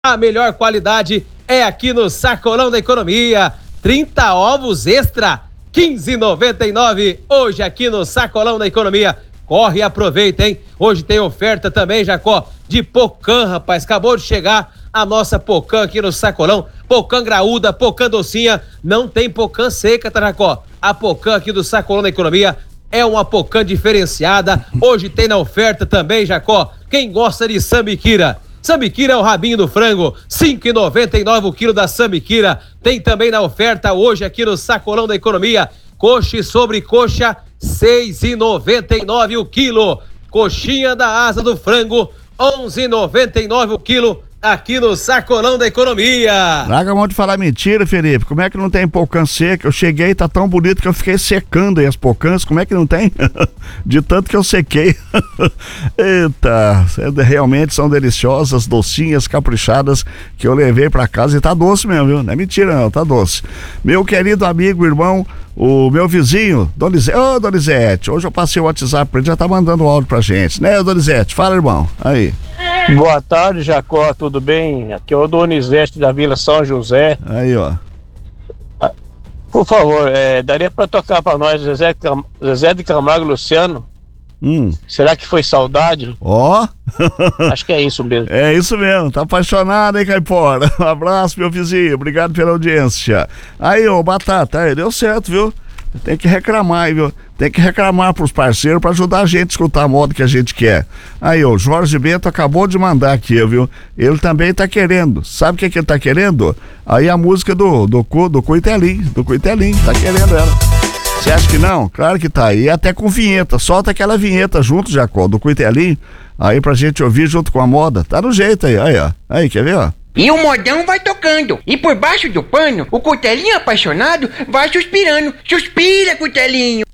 A melhor qualidade é aqui no Sacolão da Economia. 30 ovos extra, 15,99 hoje aqui no Sacolão da Economia. Corre e aproveita, hein? Hoje tem oferta também, Jacó, de pocã, rapaz. Acabou de chegar a nossa pocã aqui no Sacolão. Pocã graúda, pocã docinha. Não tem pocã seca, tá, Jacó? A pocã aqui do Sacolão da Economia é uma pocã diferenciada. Hoje tem na oferta também, Jacó. Quem gosta de sambiquira? Sambiquira é o rabinho do frango, 5,99 o quilo da sambiquira. Tem também na oferta hoje aqui no Sacolão da Economia, coxa e sobrecoxa, 6,99 o quilo. Coxinha da asa do frango, 11,99 o quilo. Aqui no Sacolão da Economia. Larga a mão de falar mentira, Felipe. Como é que não tem pocã seca? Eu cheguei e tá tão bonito que eu fiquei secando aí as pocãs. Como é que não tem? De tanto que eu sequei. Eita, realmente são deliciosas, docinhas, caprichadas, que eu levei pra casa e tá doce mesmo, viu? Não é mentira não, tá doce. Meu querido amigo, irmão, o meu vizinho, Donizete. Ô, Donizete, hoje eu passei o WhatsApp pra ele, já tá mandando áudio pra gente, né, Donizete? Fala, irmão. Aí. Boa tarde, Jacó, tudo bem? Aqui é o Donizete da Vila São José. Aí, ó. Por favor, daria pra tocar pra nós Zezé de Camargo e Luciano? Será que foi saudade? Ó. Acho que é isso mesmo. É isso mesmo, tá apaixonado, hein, Caipora? Um abraço, meu vizinho, obrigado pela audiência. Aí, ô, Batata, aí, deu certo, viu? Tem que reclamar aí, viu? Tem que reclamar pros parceiros pra ajudar a gente a escutar a moda que a gente quer. Aí, o Jorge Bento acabou de mandar aqui, viu? Ele também tá querendo. Sabe o que ele tá querendo? Aí a música do Coitelinho, tá querendo ela. Você acha que não? Claro que tá. E até com vinheta. Solta aquela vinheta junto, Jacó, do Coitelinho. Aí pra gente ouvir junto com a moda. Tá no jeito aí, aí, ó. Aí, quer ver, ó? E o modão vai tocando. E por baixo do pano, o Coitelinho apaixonado vai suspirando. Suspira, Coitelinho.